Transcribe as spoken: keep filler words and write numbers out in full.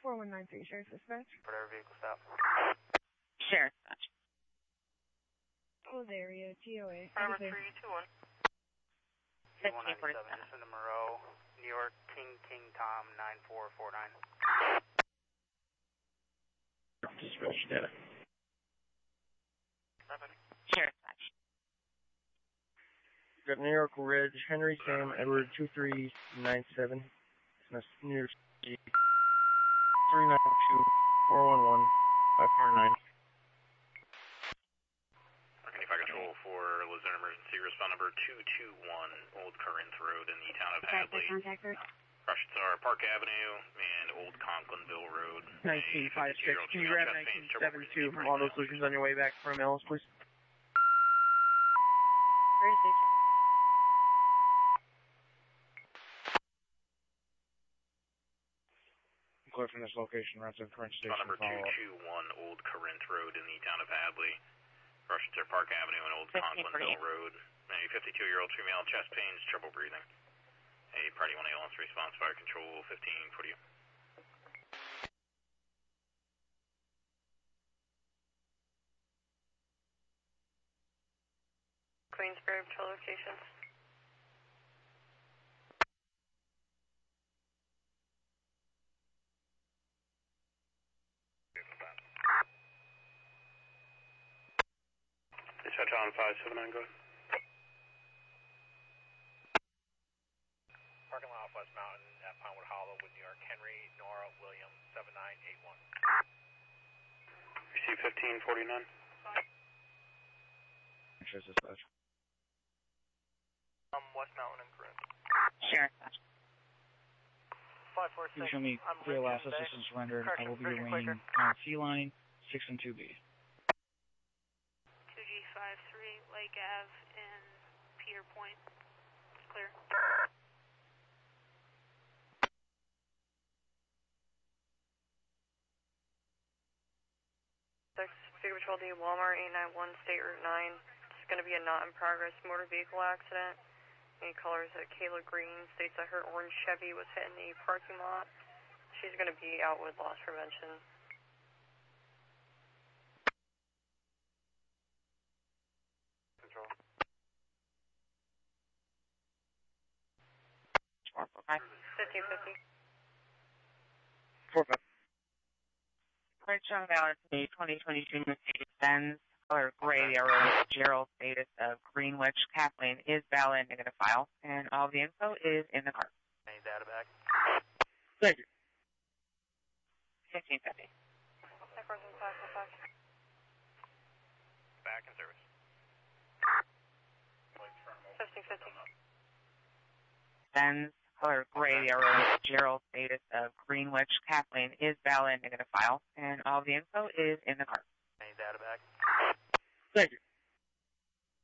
four one nine three, Sheriff Dispatch. Whatever vehicle stop. Sheriff Dispatch. Close area, T O A. Number three two one. fifteen forty-seven. Just into Moreau, New York, King King Tom nine four four nine. Dispatch data. Sheriff Dispatch. Got New York Ridge, Henry Sam, Edward two three nine seven. That's New York City. three nine two four one one five four nine. twenty-five control for Luzerne emergency response number two two one, Old Corinth Road in the town of Hadley. Russians are Park Avenue and Old Conklinville Road. nineteen five six. Can you grab nineteen seven two from Auto Solutions on your way back from Ellis, please? Crazy. Clear from this location, routes of current station. Number two two one, Old Corinth Road in the town of Hadley. Russians are Park Avenue and Old Conklinville Road. A fifty-two-year-old female, chest pains, trouble breathing. A party one ambulance response, fire control fifteen forty. Queensbury patrol locations. Dispatch on five seven nine, go ahead. Parking lot off West Mountain at Pinewood Hollow with New York, Henry, Nora, William, seven nine eight one. Receive fifteen forty-nine. Sheriff Dispatch. Um, West Mountain and Corinth. Sheriff Dispatch. five four six. Please show me clear last assistance rendered. I will be remaining on C line six and two B. two G five three, Lake Ave in Pier Point. It's clear. six, Figure Patrol D, Walmart, eight nine one, State Route nine. It's going to be a not-in-progress motor vehicle accident. Any colors at Kayla Green states that her orange Chevy was hit in the parking lot. She's going to be out with loss prevention. Control. fifteen fifty. four five. Red John Ballard, twenty twenty-two Mercedes-Benz, color gray, arrow, Gerald status of Greenwich, Kathleen is valid negative file, and all the info is in the car. Any data back? Thank you. fifteen fifty. Back in service. fifteen fifty. Benz, color gray, arrow, Gerald status of Greenwich, Kathleen is valid negative file, and all the info is in the car. Any data back? Thank you.